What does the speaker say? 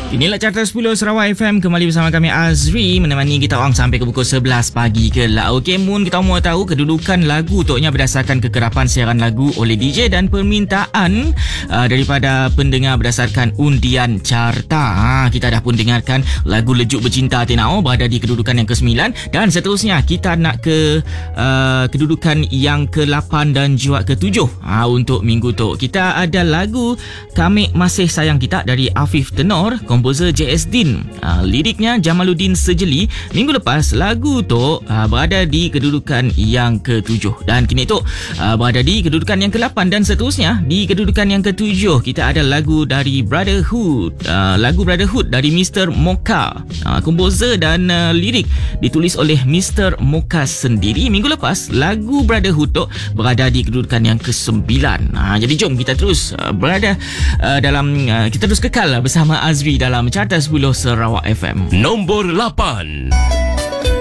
Inilah Carta 10 Sarawak FM. Kembali bersama kami Azri, menemani kita orang sampai ke pukul 11 pagi ke lah. Okey, Mun, kita mahu tahu kedudukan lagu toknya berdasarkan kekerapan siaran lagu oleh DJ dan permintaan daripada pendengar berdasarkan undian carta. Kita dah pun dengarkan lagu Lejuk Bercinta Tenau berada di kedudukan yang ke-9, dan seterusnya kita nak ke kedudukan yang ke-8 dan juga ke-7 untuk minggu tu. Kita ada lagu Kami Masih Sayang Kita dari Afif Tenor, komposer JS Din. Liriknya Jamaluddin Sejeli. Minggu lepas lagu tu berada di kedudukan yang ke-7, dan kini tu berada di kedudukan yang ke-8, dan seterusnya di kedudukan yang ke-7 kita ada lagu dari Brotherhood. Lagu Brotherhood dari Mr. Mocha. Komposer dan lirik ditulis oleh Mr. Mocha sendiri. Minggu lepas lagu Brotherhood tu berada di kedudukan yang ke-9. Jadi jom kita terus berada dalam kita terus kekal bersama Azri dalam Carta 10 Sarawak FM. Nombor 8.